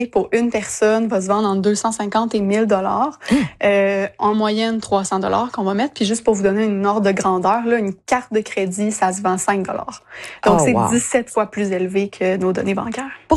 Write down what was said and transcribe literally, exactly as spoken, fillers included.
pour une personne va se vendre entre deux cent cinquante et mille dollars. Mmh. Euh, en moyenne, trois cents dollars qu'on va mettre. Puis juste pour vous donner une ordre de grandeur, là, une carte de crédit, ça se vend cinq dollars. Donc, Oh, c'est wow. dix-sept fois plus élevé que nos données bancaires.